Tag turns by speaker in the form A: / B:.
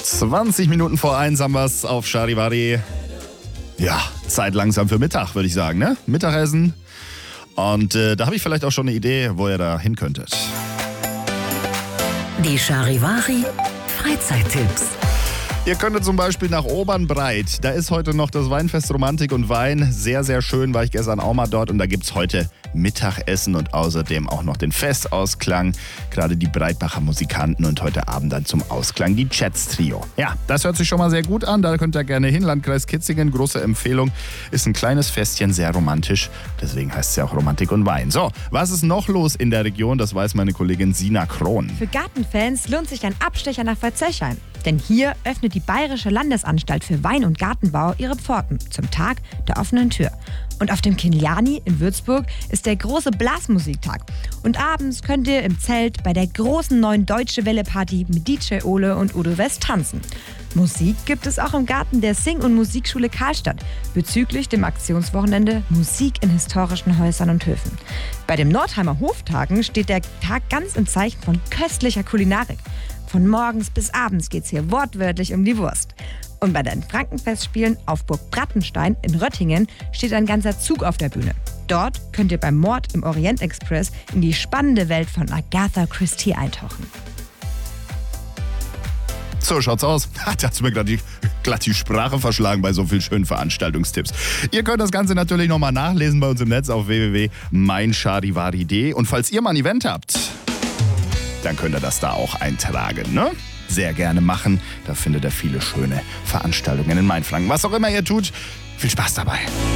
A: 20 Minuten vor 1 haben wir es auf Charivari. Ja, Zeit langsam für Mittag, würde ich sagen, ne? Mittagessen. Und da habe ich vielleicht auch schon eine Idee, wo ihr da hin könntet.
B: Die Charivari Freizeittipps.
A: Ihr könntet zum Beispiel nach Obernbreit. Da ist heute noch das Weinfest Romantik und Wein. Sehr, sehr schön, war ich gestern auch mal dort. Und da gibt es heute Mittagessen und außerdem auch noch den Festausklang. Gerade die Breitbacher Musikanten und heute Abend dann zum Ausklang die Jets Trio. Ja, das hört sich schon mal sehr gut an. Da könnt ihr gerne hin. Landkreis Kitzingen, große Empfehlung. Ist ein kleines Festchen, sehr romantisch. Deswegen heißt es ja auch Romantik und Wein. So, was ist noch los in der Region? Das weiß meine Kollegin Sina Krohn.
C: Für Gartenfans lohnt sich ein Abstecher nach Verzechheim. Denn hier öffnet die Bayerische Landesanstalt für Wein- und Gartenbau ihre Pforten zum Tag der offenen Tür. Und auf dem Kiliani in Würzburg ist der große Blasmusiktag. Und abends könnt ihr im Zelt bei der großen neuen Deutsche Welle Party mit DJ Ole und Udo West tanzen. Musik gibt es auch im Garten der Sing- und Musikschule Karlstadt bezüglich dem Aktionswochenende Musik in historischen Häusern und Höfen. Bei den Nordheimer Hoftagen steht der Tag ganz im Zeichen von köstlicher Kulinarik. Von morgens bis abends geht's hier wortwörtlich um die Wurst. Und bei den Frankenfestspielen auf Burg Brattenstein in Röttingen steht ein ganzer Zug auf der Bühne. Dort könnt ihr beim Mord im Orient Express in die spannende Welt von Agatha Christie eintauchen.
A: So schaut's aus. Da hat's mir glatt die Sprache verschlagen bei so vielen schönen Veranstaltungstipps. Ihr könnt das Ganze natürlich nochmal nachlesen bei uns im Netz auf www.meincharivari.de. Und falls ihr mal ein Event habt, dann könnt ihr das da auch eintragen, ne? Sehr gerne machen. Da findet ihr viele schöne Veranstaltungen in Mainfranken. Was auch immer ihr tut, viel Spaß dabei.